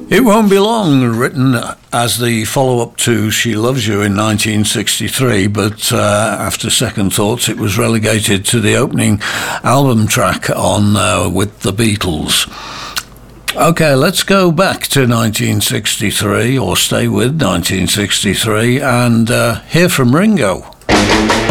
It Won't Be Long, written as the follow-up to She Loves You in 1963, but after second thoughts it was relegated to the opening album track on with the Beatles. Okay, let's go back to 1963, or stay with 1963, and hear from Ringo.